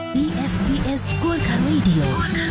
BFBS Gorkha Radio.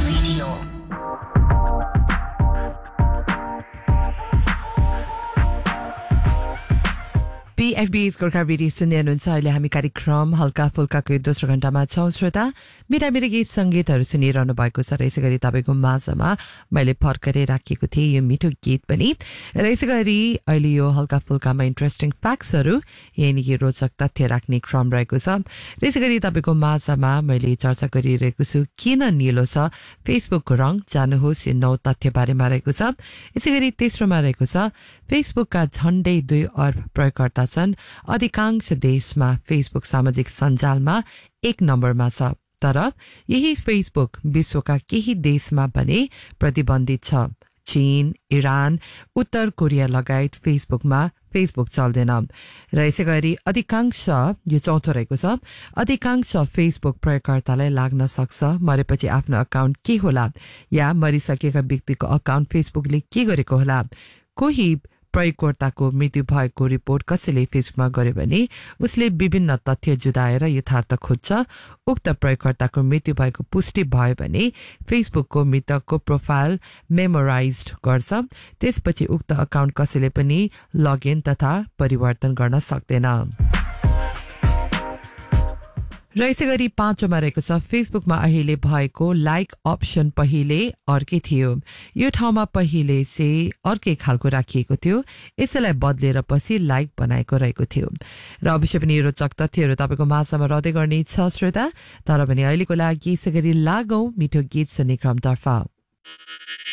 BFBS Gorkha radio सुन्दै हुनुहुन्छ अहिले हामी कार्यक्रम हल्का फुल्काको दोस्रो घण्टामा छौं श्रोता मेरा गीत संगीतहरू सुनिरहनु भएको छ र यसै गरी तपाईको माझमा मैले फर्करे राखेको थिएँ यो मिठो गीत पनि र यसै गरी अहिले यो हल्का फुल्कामा इन्ट्रेस्टिङ फ्याक्ट्सहरू यानि कि रोचक तथ्य राख्ने क्रम रहेको छ र यसै गरी तपाईको माझमा मैले चर्चा गरिरहेको छु किन नीलो छ फेसबुकको रङ जानुहोस् यो नौ तथ्य बारेमा रहेको छ यसै गरी तेस्रोमा रहेको छ फेसबुकका झण्डै 2 अर्ब प्रयोगकर्ता छन् अधिकांश देशमा फेसबुक सामाजिक सञ्जालमा 1 नम्बरमा छ तर यही फेसबुक विश्वका केही देशमा भने प्रतिबन्धित छ चीन इरान उत्तर कोरिया लगायत फेसबुक चल्दैन र यसै गरी अधिकांश यो चौथो रहेको छ अधिकांश फेसबुक प्रयोगकर्तालाई लाग्न सक्छ मरेपछि आफ्नो अकाउन्ट के होला या मरिसकेका व्यक्तिको अकाउन्ट फेसबुकले के गरेको होला कोही प्रयोगकर्ताको मृत्यु भएको रिपोर्ट कसैले फेसबुकमा गर्यो भने उसले विभिन्न तथ्य जुदाएर यथार्थ खोज्छ उक्त प्रयोगकर्ताको मृत्यु भएको पुष्टि भयो भने फेसबुकको मृतकको प्रोफाइल मेमोराइज्ड गर्छ त्यसपछि उक्त अकाउन्ट कसैले पनि लगइन तथा परिवर्तन गर्न सक्दैन र यसै गरी पाँचौंमा रहेको छ फेसबुकमा अहिले भएको लाइक अप्सन पहिले अर्कै थियो यो ठाउँमा पहिले चाहिँ अर्कै खालको राखिएको थियो यसैलाई बदलेर पछि लाइक बनाएको रहेको थियो र अवश्य पनि यो रोचक तथ्यहरू तपाईको माझमा रहँदै गर्ने इच्छा श्रोता तर पनि अहिलेको लागि यसै गरी लागौं मिठो गीत सुन्ने क्रमतर्फ